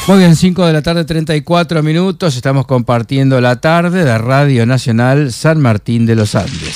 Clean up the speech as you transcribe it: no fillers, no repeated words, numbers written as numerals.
Muy bien, 5 de la tarde, 34 minutos. Estamos compartiendo la tarde de Radio Nacional San Martín de los Andes.